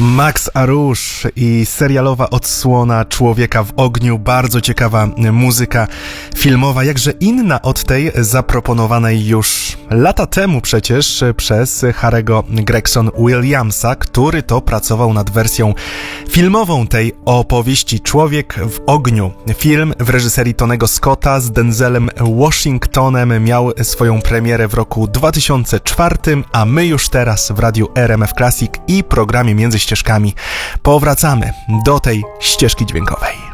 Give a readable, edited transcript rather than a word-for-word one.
Max Arush i serialowa odsłona Człowieka w ogniu, bardzo ciekawa muzyka filmowa, jakże inna od tej zaproponowanej już lata temu przecież przez Harry'ego Gregson Williamsa, który to pracował nad wersją filmową tej opowieści Człowiek w ogniu. Film w reżyserii Tonego Scotta z Denzelem Washingtonem miał swoją premierę w roku 2004, a my już teraz w radiu RMF Classic i programie Między Ścieżkami powracamy do tej ścieżki dźwiękowej.